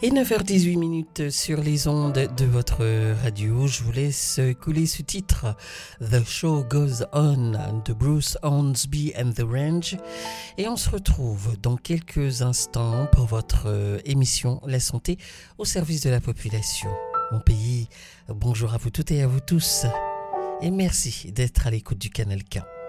Et 9h18 sur les ondes de votre radio, je vous laisse couler ce titre The Show Goes On de Bruce Hornsby and the Range. Et on se retrouve dans quelques instants pour votre émission La Santé au service de la population. Mon pays, bonjour à vous toutes et à vous tous. Et merci d'être à l'écoute du Canal K.